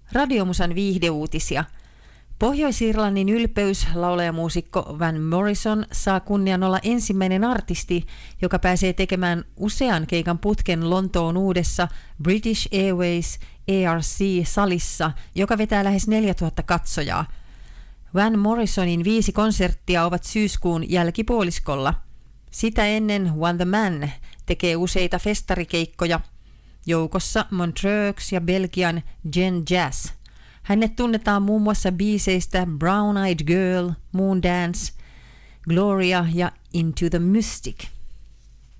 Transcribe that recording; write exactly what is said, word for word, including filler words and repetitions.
Radiomusan viihdeuutisia. Pohjois-Irlannin ylpeys, laulajamuusikko Van Morrison, saa kunnian olla ensimmäinen artisti, joka pääsee tekemään usean keikan putken Lontoon uudessa British Airways A R C-salissa, joka vetää lähes neljätuhatta katsojaa. Van Morrisonin viisi konserttia ovat syyskuun jälkipuoliskolla. Sitä ennen One the Man tekee useita festarikeikkoja, joukossa Montreux ja Belgian Gen Jazz. Hänet tunnetaan muun muassa biiseistä Brown Eyed Girl, Moon Dance, Gloria ja Into the Mystic.